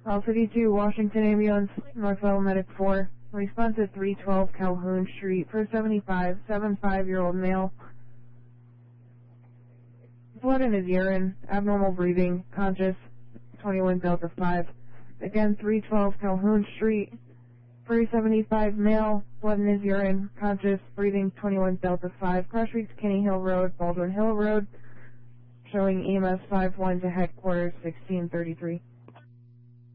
City 2, Washington Ambulance, Northwell Medic 4. Response at 312 Calhoun Street, 475, 75-year-old male. Blood in his urine, abnormal breathing, conscious, 21 Delta 5. Again, 312 Calhoun Street, 375 male, blood in his urine, conscious, breathing, 21 Delta 5. Cross Streets, Kinney Hill Road, Baldwin Hill Road, showing EMS 5-1 to headquarters, 1633.